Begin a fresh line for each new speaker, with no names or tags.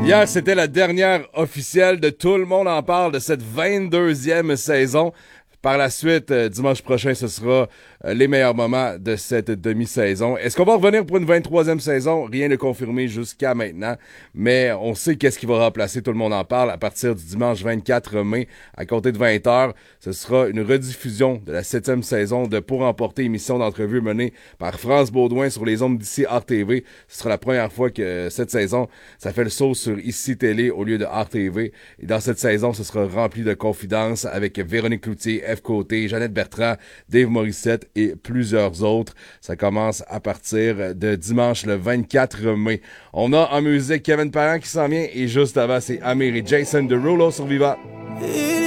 Hier, c'était la dernière officielle de Tout le monde en parle de cette 22e saison. Par la suite, dimanche prochain, ce sera les meilleurs moments de cette demi-saison. Est-ce qu'on va revenir pour une 23e saison? Rien de confirmé jusqu'à maintenant, mais on sait qu'est-ce qui va remplacer. Tout le monde en parle à partir du dimanche 24 mai à compter de 20h. Ce sera une rediffusion de la 7e saison de Pour Emporter, émission d'entrevue menée par France Baudouin sur les ondes d'ici RTV. Ce sera la première fois que cette saison, ça fait le saut sur ici Télé au lieu de RTV. Et dans cette saison, ce sera rempli de confidences avec Véronique Cloutier, F. Côté, Jeannette Bertrand, Dave Morissette et plusieurs autres. Ça commence à partir de dimanche le 24 mai. On a en musique Kevin Parent qui s'en vient et juste avant, c'est Amir et Jason Derulo sur Viva.